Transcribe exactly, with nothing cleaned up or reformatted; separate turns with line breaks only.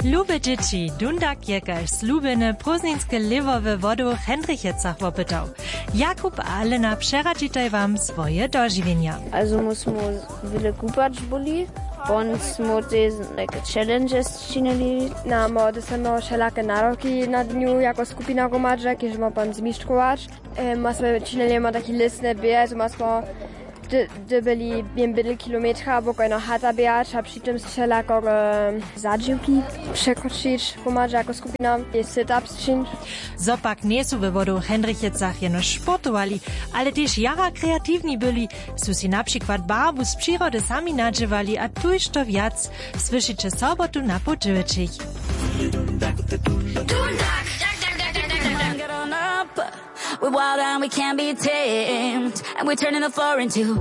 Lube dzieci, Dundak je kaž slubene prózdninske livowe wodu w Hendrichecach wopytał. Jakub a Alena przeradzitaj wam swoje dożywienia.
Also muss mu wiele kupać boli. Bons mu też like challenges czynili.
Na mody są wszelakie naroki na dniu jako skupina gromadza, kiedy ma pan zmistrzować. Masmy czynili ma taki listny bieg, masmy gdy byli wiem bydle kilometra, bo na chata biać, a przy tym wszelako zadziłki przekroczyć gromadza jako skupina i sit-ups czynić.
Zopak nie są we wodu w Hendrichecach jeno sportowali, ale też jara kreatywni byli, su si na przykład barwu z przyrody sami nadziewali, a tuż to wiac słyszycie sobotu na podziewczych.
We're wild and we can't be tamed, and we're turning the floor into